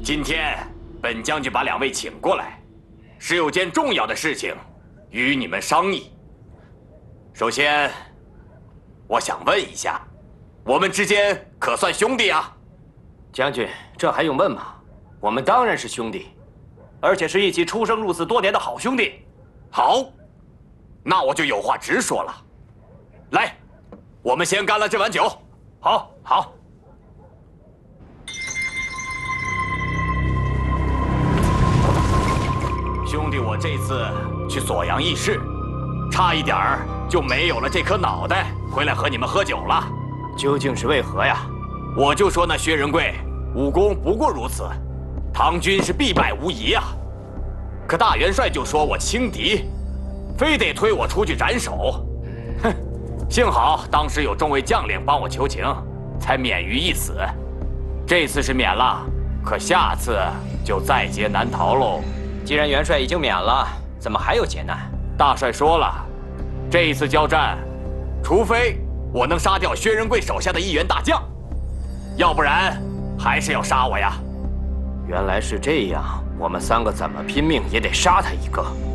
今天本将军把两位请过来，是有件重要的事情与你们商议。首先，我想问一下，我们之间可算兄弟啊？ 将军，这还用问吗？我们当然是兄弟，而且是一起出生入死多年的好兄弟。 好，那我就有话直说了。来，我们先干了这碗酒。 好，好。 兄弟，我这次去锁阳议事，差一点儿就没有了这颗脑袋，回来和你们喝酒了。 究竟是为何呀？ 我就说那薛仁贵武功不过如此，唐军是必败无疑啊。可大元帅就说我轻敌，非得推我出去斩首。哼，幸好当时有众位将领帮我求情，才免于一死。这次是免了，可下次就在劫难逃喽。 既然元帅已经免了，怎么还有劫难？ 大帅说了，这一次交战，除非我能杀掉薛仁贵手下的一员大将，要不然还是要杀我呀。 原来是这样，我们三个怎么拼命也得杀他一个。